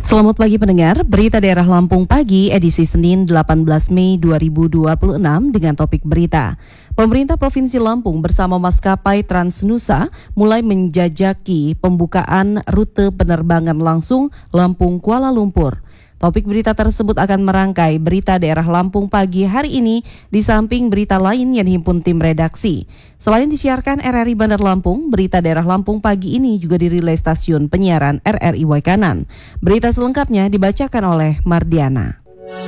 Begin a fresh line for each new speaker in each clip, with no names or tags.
Selamat pagi pendengar, berita daerah Lampung pagi edisi Senin 18 Mei 2026 dengan topik berita. Pemerintah Provinsi Lampung bersama maskapai Transnusa mulai menjajaki pembukaan rute penerbangan langsung Lampung-Kuala Lumpur. Topik berita tersebut akan merangkai berita daerah Lampung pagi hari ini di samping berita lain yang dihimpun tim redaksi. Selain disiarkan RRI Bandar Lampung, berita daerah Lampung pagi ini juga dirilai stasiun penyiaran RRI Waikanan. Berita selengkapnya dibacakan oleh Mardiana.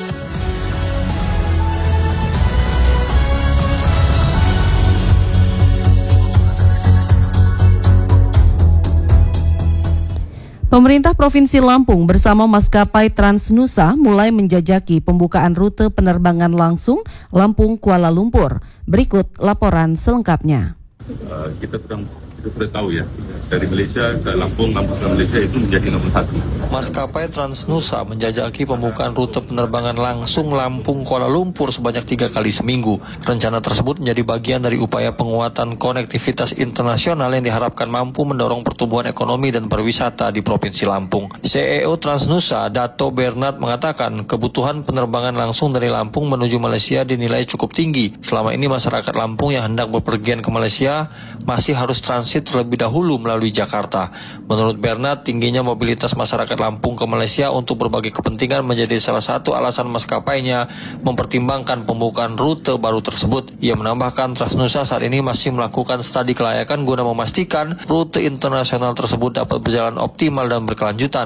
Pemerintah Provinsi Lampung bersama maskapai Transnusa mulai menjajaki pembukaan rute penerbangan langsung Lampung-Kuala Lumpur. Berikut laporan selengkapnya.
Kita sudah tahu ya, dari Malaysia ke Lampung, Lampung ke Malaysia itu menjadi nomor 1.
Maskapai Transnusa menjajaki pembukaan rute penerbangan langsung Lampung-Kuala Lumpur sebanyak 3 kali seminggu. Rencana tersebut menjadi bagian dari upaya penguatan konektivitas internasional yang diharapkan mampu mendorong pertumbuhan ekonomi dan pariwisata di Provinsi Lampung. CEO Transnusa, Dato Bernard mengatakan kebutuhan penerbangan langsung dari Lampung menuju Malaysia dinilai cukup tinggi. Selama ini masyarakat Lampung yang hendak bepergian ke Malaysia masih harus transit terlebih dahulu melalui Jakarta. Menurut Bernard, tingginya mobilitas masyarakat Lampung ke Malaysia untuk berbagai kepentingan menjadi salah satu alasan maskapainya mempertimbangkan pembukaan rute baru tersebut. Ia menambahkan Transnusa saat ini masih melakukan studi kelayakan guna memastikan rute internasional tersebut dapat berjalan optimal dan berkelanjutan.